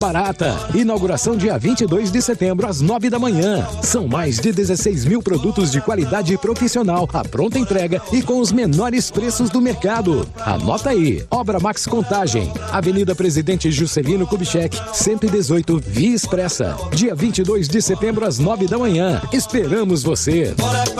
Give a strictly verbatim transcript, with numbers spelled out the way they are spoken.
Barata. Inauguração dia vinte e dois de setembro, às nove da manhã. São mais de dezesseis mil produtos de qualidade profissional, a pronta entrega e com os menores preços do mercado. Anota aí. Obra Max Contagem. Avenida Presidente Juscelino Kubitschek, cento e dezoito, Via Expressa. Dia vinte e dois de setembro, às nove da manhã. Esperamos você.